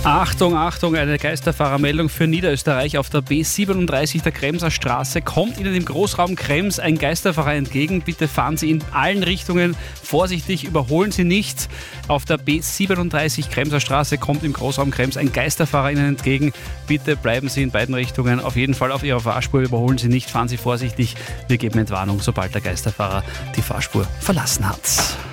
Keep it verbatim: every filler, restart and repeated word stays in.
Achtung, Achtung, eine Geisterfahrermeldung für Niederösterreich. Auf der B siebenunddreißig der Kremser Straße kommt Ihnen im Großraum Krems ein Geisterfahrer entgegen. Bitte fahren Sie in allen Richtungen vorsichtig, überholen Sie nicht. Auf der B siebenunddreißig Kremser Straße kommt im Großraum Krems ein Geisterfahrer Ihnen entgegen. Bitte bleiben Sie in beiden Richtungen auf jeden Fall auf Ihrer Fahrspur, überholen Sie nicht, fahren Sie vorsichtig. Wir geben Entwarnung, sobald der Geisterfahrer die Fahrspur verlassen hat.